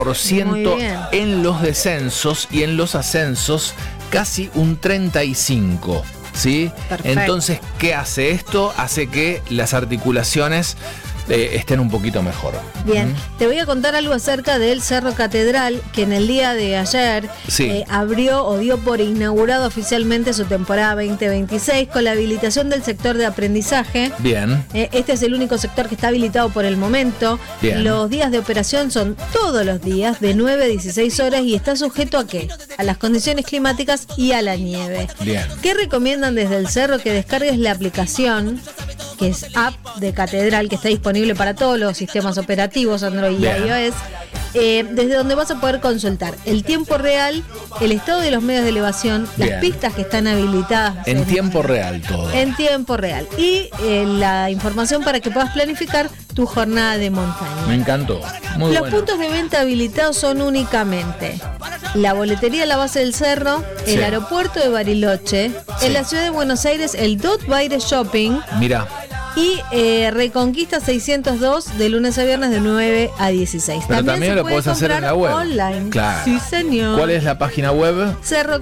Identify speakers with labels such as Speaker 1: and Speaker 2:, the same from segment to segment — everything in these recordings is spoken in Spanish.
Speaker 1: en los descensos y en los ascensos casi un 35%. ¿Sí?
Speaker 2: Perfecto.
Speaker 1: Entonces, ¿qué hace esto? Hace que las articulaciones estén un poquito mejor.
Speaker 2: Bien, te voy a contar algo acerca del Cerro Catedral, que en el día de ayer abrió o dio por inaugurado oficialmente su temporada 2026 con la habilitación del sector de aprendizaje.
Speaker 1: Bien.
Speaker 2: Este es el único sector que está habilitado por el momento.
Speaker 1: Bien.
Speaker 2: Los días de operación son todos los días de 9 a 16 horas y está sujeto ¿a qué? A las condiciones climáticas y a la nieve.
Speaker 1: Bien.
Speaker 2: ¿Qué recomiendan desde el Cerro? Que descargues la aplicación, que es app de Catedral, que está disponible para todos los sistemas operativos, Android y iOS, desde donde vas a poder consultar el tiempo real, el estado de los medios de elevación, las pistas que están habilitadas.
Speaker 1: En tiempo real todo.
Speaker 2: En tiempo real. Y la información para que puedas planificar tu jornada de montaña.
Speaker 1: Me encantó. Muy
Speaker 2: Los
Speaker 1: bueno.
Speaker 2: puntos de venta habilitados son únicamente la boletería de la base del Cerro, el aeropuerto de Bariloche, en la ciudad de Buenos Aires, el Dot Baire Shopping.
Speaker 1: Mira.
Speaker 2: Y Reconquista 602 de lunes a viernes de 9 a 16.
Speaker 1: Pero también lo podés hacer en la web.
Speaker 2: Online.
Speaker 1: Claro.
Speaker 2: Sí, señor.
Speaker 1: ¿Cuál es la página web?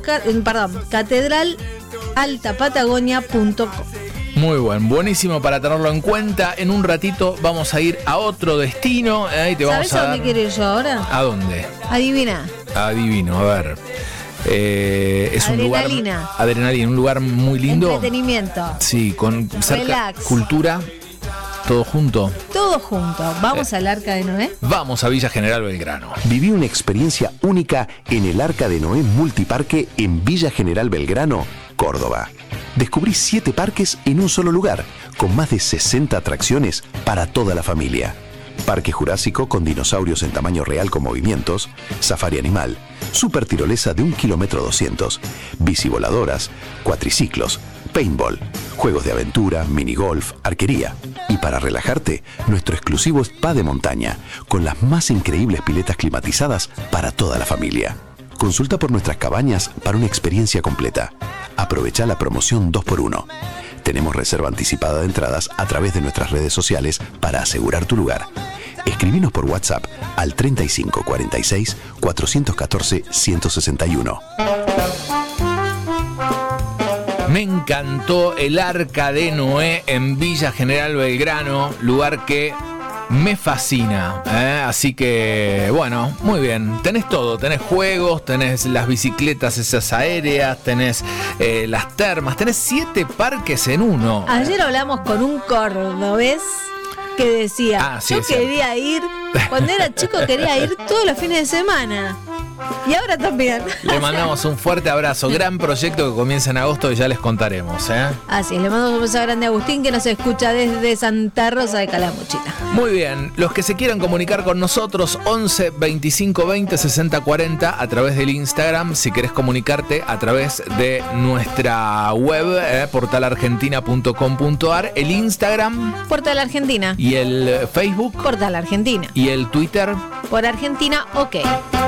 Speaker 2: catedralaltapatagonia.com.
Speaker 1: Muy buenísimo para tenerlo en cuenta. En un ratito vamos a ir a otro destino. Ahí te vamos
Speaker 2: ¿Sabes a dónde quiero ir yo ahora?
Speaker 1: ¿A dónde?
Speaker 2: Adivina.
Speaker 1: Adivino, a ver. Es
Speaker 2: Adrenalina.
Speaker 1: Un lugar muy lindo.
Speaker 2: Entretenimiento.
Speaker 1: Sí, con cerca,
Speaker 2: relax,
Speaker 1: cultura, todo junto.
Speaker 2: Todo junto. ¿Vamos al Arca de Noé?
Speaker 1: Vamos a Villa General Belgrano.
Speaker 3: Viví una experiencia única en el Arca de Noé Multiparque en Villa General Belgrano, Córdoba. Descubrí 7 parques en un solo lugar, con más de 60 atracciones para toda la familia. Parque Jurásico con dinosaurios en tamaño real con movimientos, safari animal, super tirolesa de 1,2 kilómetros, bicivoladoras, cuatriciclos, paintball, juegos de aventura, minigolf, arquería. Y para relajarte, nuestro exclusivo spa de montaña, con las más increíbles piletas climatizadas para toda la familia. Consulta por nuestras cabañas para una experiencia completa. Aprovecha la promoción 2x1. Tenemos reserva anticipada de entradas a través de nuestras redes sociales para asegurar tu lugar. Escribinos por WhatsApp al 35 46 414 161.
Speaker 1: Me encantó el Arca de Noé en Villa General Belgrano, lugar que me fascina, así que bueno, muy bien, tenés todo, tenés juegos, tenés las bicicletas esas aéreas, tenés las termas, tenés 7 parques en uno.
Speaker 2: Ayer hablamos con un cordobés que decía, yo quería ir, cuando era chico quería ir todos los fines de semana. Y ahora también.
Speaker 1: Le mandamos un fuerte abrazo. Gran proyecto que comienza en agosto y ya les contaremos.
Speaker 2: Así es, le mandamos un beso grande a Agustín que nos escucha desde Santa Rosa de Calamuchita.
Speaker 1: Muy bien, los que se quieran comunicar con nosotros, 11 25 20 60 40 a través del Instagram. Si querés comunicarte a través de nuestra web, portalargentina.com.ar, el Instagram
Speaker 2: Portal Argentina
Speaker 1: y el Facebook
Speaker 2: Portal Argentina
Speaker 1: y el Twitter
Speaker 2: por Argentina OK.